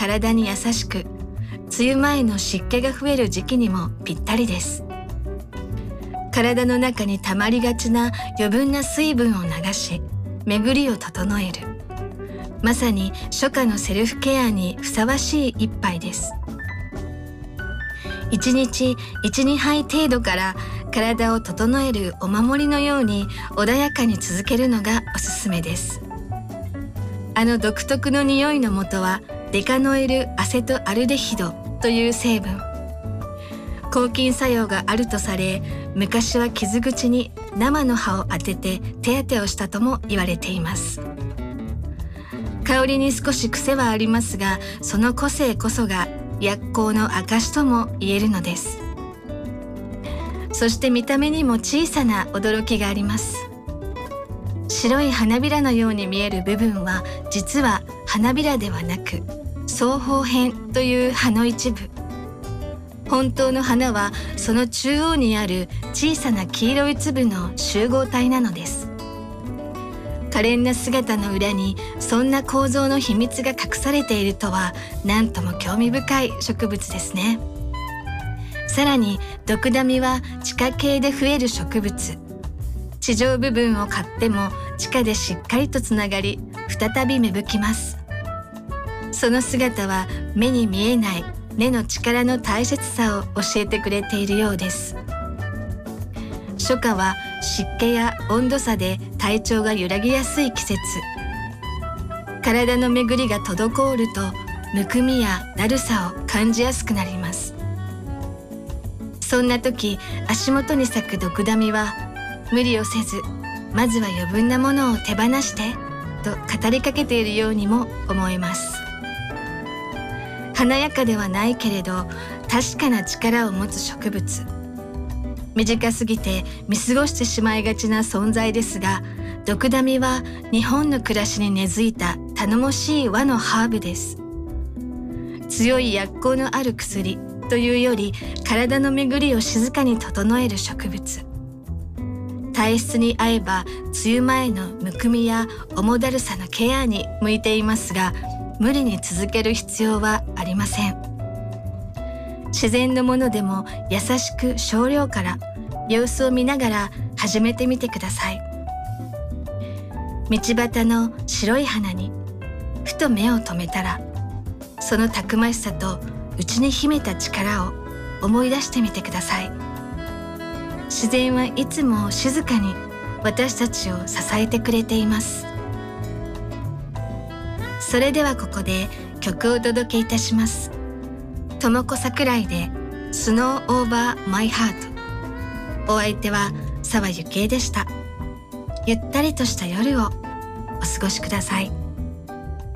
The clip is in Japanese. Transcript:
体に優しく、梅雨前の湿気が増える時期にもぴったりです。体の中に溜まりがちな余分な水分を流し、巡りを整える。まさに初夏のセルフケアにふさわしい一杯です。1日 1,2 杯程度から体を整えるお守りのように穏やかに続けるのがおすすめです。独特の匂いの元はデカノエルアセトアルデヒドという成分。抗菌作用があるとされ、昔は傷口に生の葉を当てて手当てをしたとも言われています。香りに少し癖はありますが、その個性こそが薬効の証とも言えるのです。そして見た目にも小さな驚きがあります。白い花びらのように見える部分は実は花びらではなく双方片という葉の一部。本当の花はその中央にある小さな黄色い粒の集合体なのです。可憐な姿の裏にそんな構造の秘密が隠されているとは、なんとも興味深い植物ですね。さらにドクダミは地下系で増える植物。地上部分を刈っても地下でしっかりとつながり、再び芽吹きます。その姿は目に見えない根の力の大切さを教えてくれているようです。初夏は湿気や温度差で体調が揺らぎやすい季節。体の巡りが滞るとむくみやだるさを感じやすくなります。そんな時、足元に咲くドクダミは無理をせず、まずは余分なものを手放してと語りかけているようにも思えます。華やかではないけれど確かな力を持つ植物。短すぎて見過ごしてしまいがちな存在ですが、ドクダミは日本の暮らしに根付いた頼もしい和のハーブです。強い薬効のある薬というより、体の巡りを静かに整える植物。体質に合えば梅雨前のむくみや重だるさのケアに向いていますが、無理に続ける必要はありません。自然のものでも優しく少量から様子を見ながら始めてみてください。道端の白い花にふと目を留めたら、そのたくましさと内に秘めた力を思い出してみてください。自然はいつも静かに私たちを支えてくれています。それではここで曲をお届けいたします。ともこ桜井で Snow Over My Heart。 お相手は澤ゆきえでした。ゆったりとした夜をお過ごしください。